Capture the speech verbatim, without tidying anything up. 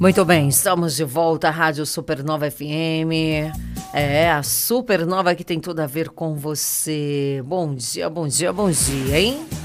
Muito bem, estamos de volta à Rádio Supernova F M. É, a Supernova que tem tudo a ver com você. Bom dia, bom dia, bom dia, hein?